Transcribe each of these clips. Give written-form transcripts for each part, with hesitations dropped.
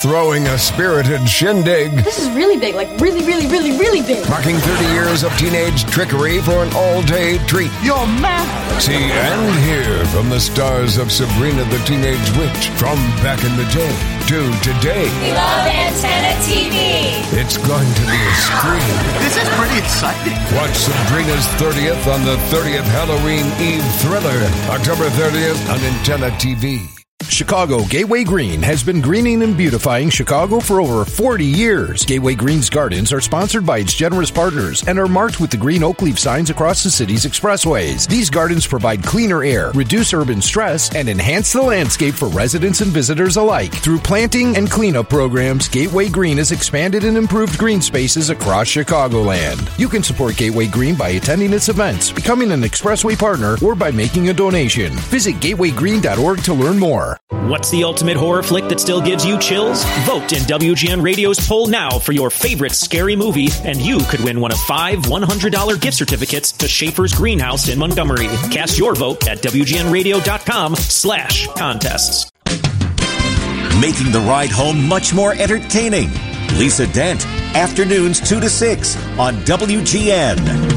throwing a spirited shindig. This is really big, like really, really, really, really big. Marking 30 years of teenage trickery for an all-day treat. You're mad. See and hear from the stars of Sabrina the Teenage Witch from back in the day to today. We love Antenna TV. It's going to be a scream. This is pretty exciting. Watch Sabrina's 30th on the 30th Halloween Eve thriller, October 30th on Antenna TV. Chicago Gateway Green has been greening and beautifying Chicago for over 40 years. Gateway Green's gardens are sponsored by its generous partners and are marked with the green oak leaf signs across the city's expressways. These gardens provide cleaner air, reduce urban stress, and enhance the landscape for residents and visitors alike. Through planting and cleanup programs, Gateway Green has expanded and improved green spaces across Chicagoland. You can support Gateway Green by attending its events, becoming an expressway partner, or by making a donation. Visit gatewaygreen.org to learn more. What's the ultimate horror flick that still gives you chills? Vote in WGN Radio's poll now for your favorite scary movie, and you could win one of 5 $100 gift certificates to Schaefer's Greenhouse in Montgomery. Cast your vote at WGNradio.com/contests. Making the ride home much more entertaining. Lisa Dent, afternoons 2 to 6 on WGN.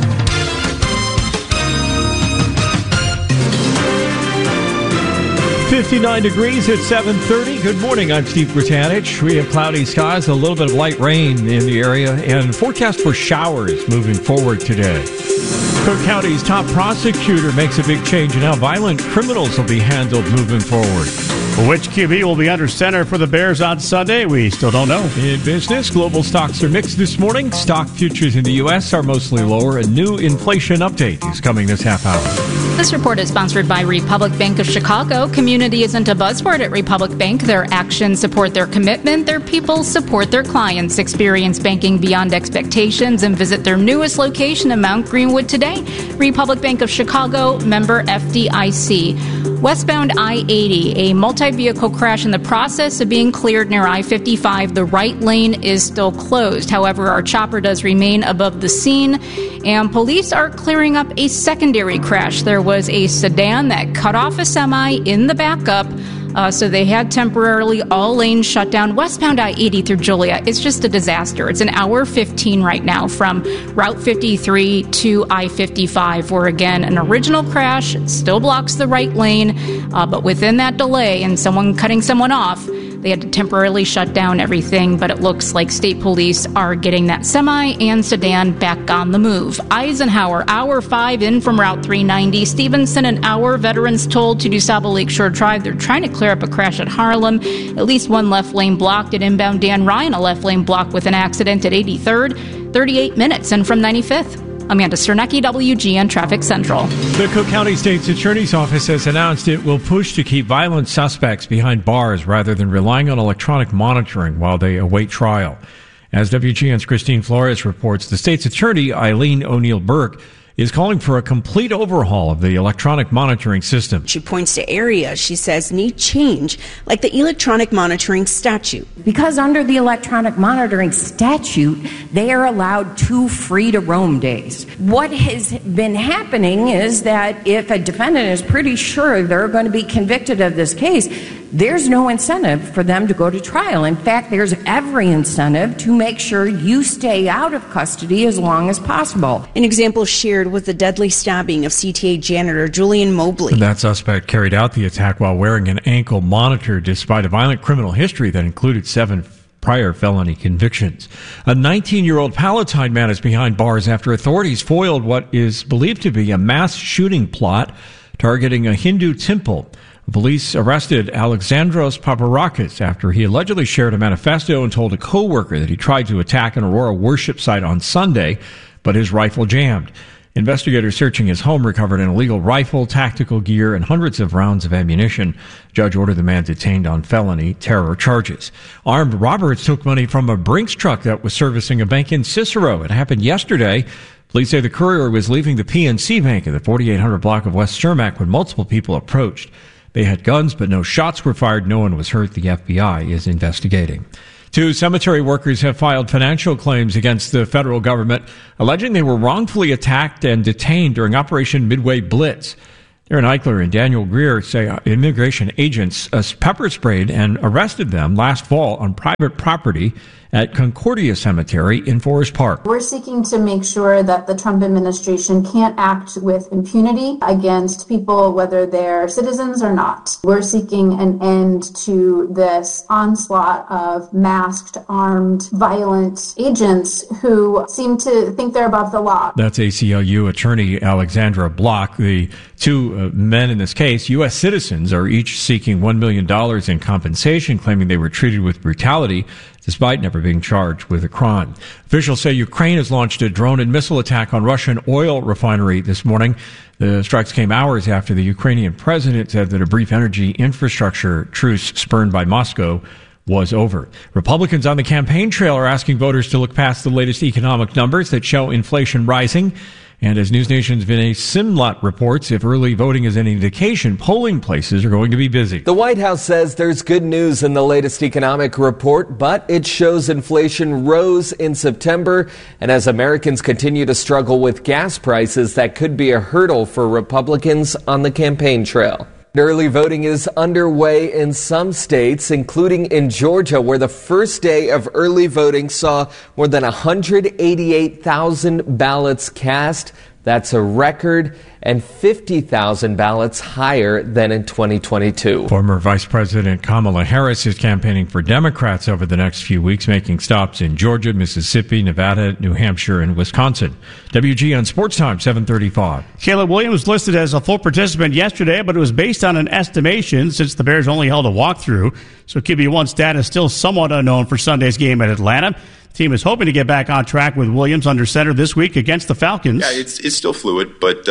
59 degrees at 7:30. Good morning. I'm Steve Britanich. We have cloudy skies, a little bit of light rain in the area, and forecast for showers moving forward today. Cook County's top prosecutor makes a big change, and how violent criminals will be handled moving forward. Which QB will be under center for the Bears on Sunday? We still don't know. In business, global stocks are mixed this morning. Stock futures in the U.S. are mostly lower. A new inflation update is coming this half hour. This report is sponsored by Republic Bank of Chicago. Community isn't a buzzword at Republic Bank. Their actions support their commitment. Their people support their clients. Experience banking beyond expectations and visit their newest location in Mount Greenwood today. Republic Bank of Chicago, member FDIC. Westbound I-80, a multi-vehicle crash in the process of being cleared near I-55. The right lane is still closed. However, our chopper does remain above the scene, and police are clearing up a secondary crash. There was a sedan that cut off a semi in the backup, so they had temporarily all lanes shut down. Westbound I-80 through Joliet, it's just a disaster. It's an hour 15 right now from Route 53 to I-55, where again, an original crash still blocks the right lane, but within that delay and someone cutting someone off, they had to temporarily shut down everything, but it looks like state police are getting that semi and sedan back on the move. Eisenhower, hour 5 in from Route 390. Stevenson, an hour. Veterans told to DuSable Lakeshore Drive they're trying to clear up a crash at Harlem. At least one left lane blocked at inbound Dan Ryan, a left lane blocked with an accident at 83rd. 38 minutes in from 95th. Amanda Sternecki, WGN Traffic Central. The Cook County State's Attorney's Office has announced it will push to keep violent suspects behind bars rather than relying on electronic monitoring while they await trial. As WGN's Christine Flores reports, the state's attorney, Eileen O'Neill Burke, is calling for a complete overhaul of the electronic monitoring system. She points to areas she says need change, like the electronic monitoring statute. Because under the electronic monitoring statute, they are allowed 2 free-to-roam days. What has been happening is that if a defendant is pretty sure they're going to be convicted of this case, there's no incentive for them to go to trial. In fact, there's every incentive to make sure you stay out of custody as long as possible. An example shared was the deadly stabbing of CTA janitor Julian Mobley. That suspect carried out the attack while wearing an ankle monitor despite a violent criminal history that included 7 prior felony convictions. A 19-year-old Palatine man is behind bars after authorities foiled what is believed to be a mass shooting plot targeting a Hindu temple. Police arrested Alexandros Paparakis after he allegedly shared a manifesto and told a co-worker that he tried to attack an Aurora worship site on Sunday, but his rifle jammed. Investigators searching his home recovered an illegal rifle, tactical gear, and hundreds of rounds of ammunition. Judge ordered the man detained on felony terror charges. Armed robbers took money from a Brinks truck that was servicing a bank in Cicero. It happened yesterday. Police say the courier was leaving the PNC Bank in the 4800 block of West Cermak when multiple people approached. They had guns, but no shots were fired. No one was hurt. The FBI is investigating. 2 cemetery workers have filed financial claims against the federal government, alleging they were wrongfully attacked and detained during Operation Midway Blitz. Aaron Eichler and Daniel Greer say immigration agents pepper sprayed and arrested them last fall on private property at Concordia Cemetery in Forest Park. We're seeking to make sure that the Trump administration can't act with impunity against people, whether they're citizens or not. We're seeking an end to this onslaught of masked, armed, violent agents who seem to think they're above the law. That's ACLU attorney Alexandra Block. The two men in this case, U.S. citizens, are each seeking $1 million in compensation, claiming they were treated with brutality despite never being charged with a crime. Officials say Ukraine has launched a drone and missile attack on Russian oil refinery this morning. The strikes came hours after the Ukrainian president said that a brief energy infrastructure truce spurned by Moscow was over. Republicans on the campaign trail are asking voters to look past the latest economic numbers that show inflation rising. And as News Nation's Vinay Simlot reports, if early voting is any indication, polling places are going to be busy. The White House says there's good news in the latest economic report, but it shows inflation rose in September. And as Americans continue to struggle with gas prices, that could be a hurdle for Republicans on the campaign trail. Early voting is underway in some states, including in Georgia, where the first day of early voting saw more than 188,000 ballots cast. That's a record, and 50,000 ballots higher than in 2022. Former Vice President Kamala Harris is campaigning for Democrats over the next few weeks, making stops in Georgia, Mississippi, Nevada, New Hampshire, and Wisconsin. WGN Sports Time, 7:35. Caleb Williams listed as a full participant yesterday, but it was based on an estimation since the Bears only held a walkthrough. So QB1 status still somewhat unknown for Sunday's game at Atlanta. The team is hoping to get back on track with Williams under center this week against the Falcons. Yeah, it's still fluid, but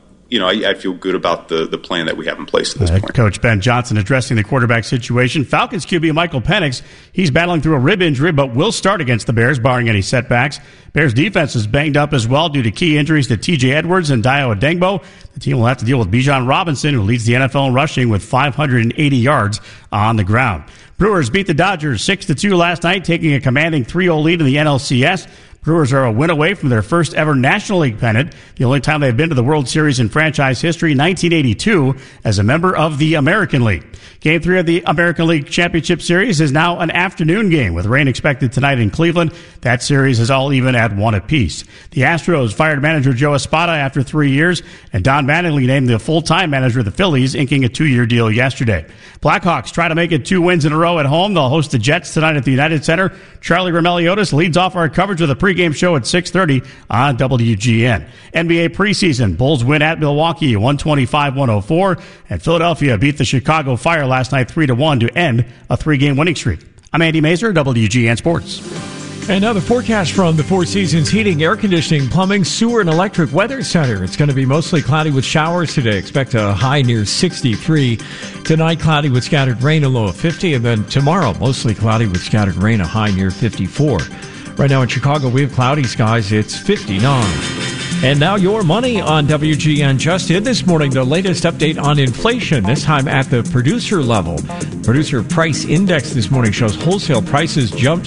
I feel good about the plan that we have in place at this point. Coach Ben Johnson addressing the quarterback situation. Falcons QB Michael Penix, he's battling through a rib injury, but will start against the Bears, barring any setbacks. Bears defense is banged up as well due to key injuries to T.J. Edwards and Dio Adengbo. The team will have to deal with Bijan Robinson, who leads the NFL in rushing with 580 yards on the ground. Brewers beat the Dodgers 6-2 last night, taking a commanding 3-0 lead in the NLCS. Brewers are a win away from their first ever National League pennant, the only time they've been to the World Series in franchise history, 1982, as a member of the American League. Game 3 of the American League Championship Series is now an afternoon game, with rain expected tonight in Cleveland. That series is all even at 1 apiece. The Astros fired manager Joe Espada after 3 years, and Don Mattingly named the full-time manager of the Phillies, inking a 2-year deal yesterday. Blackhawks try to make it 2 wins in a row at home. They'll host the Jets tonight at the United Center. Charlie Romeliotis leads off our coverage with a pregame show at 6:30 on WGN. NBA preseason. Bulls win at Milwaukee 125-104, and Philadelphia beat the Chicago Fire last night 3-1 to end a 3-game winning streak. I'm Andy Mazur, WGN Sports. And now the forecast from the Four Seasons Heating, Air Conditioning, Plumbing, Sewer, and Electric Weather Center. It's going to be mostly cloudy with showers today. Expect a high near 63. Tonight, cloudy with scattered rain, a low of 50. And then tomorrow, mostly cloudy with scattered rain, a high near 54. Right now in Chicago, we have cloudy skies. It's 59. And now your money on WGN. Just in this morning, the latest update on inflation, this time at the producer level. Producer Price Index this morning shows wholesale prices jumped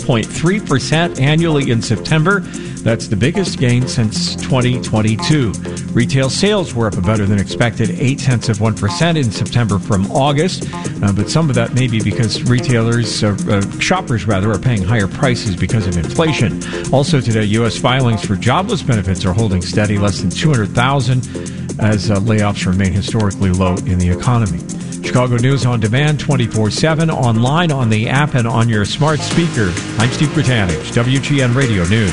6.3% annually in September. That's the biggest gain since 2022. Retail sales were up a better than expected 0.8% in September from August. But some of that may be because shoppers are paying higher prices because of inflation. Also today, U.S. filings for jobless benefits are holding steady, less than 200,000, as layoffs remain historically low in the economy. Chicago News on demand 24/7, online, on the app, and on your smart speaker. I'm Steve Britanich, WGN Radio News.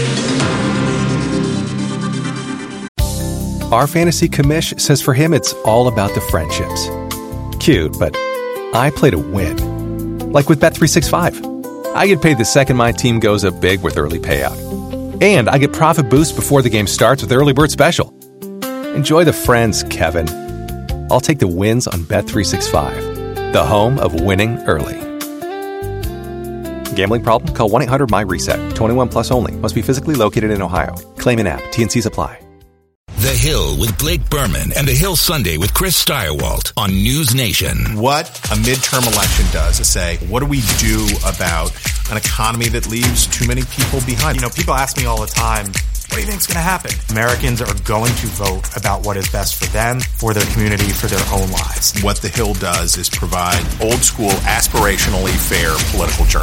Our fantasy commish says for him it's all about the friendships. Cute, but I play to win. Like with Bet365. I get paid the second my team goes up big with early payout. And I get profit boost before the game starts with Early Bird Special. Enjoy the friends, Kevin. I'll take the wins on Bet365, the home of winning early. Gambling problem? Call 1-800-MY-RESET. 21 plus only. Must be physically located in Ohio. Claim in app. T&Cs apply. The Hill with Blake Berman and The Hill Sunday with Chris Steyerwalt on News Nation. What a midterm election does is say, what do we do about an economy that leaves too many people behind? You know, people ask me all the time, do you think is going to happen? Americans are going to vote about what is best for them, for their community, for their own lives. What The Hill does is provide old school, aspirationally fair political journalism.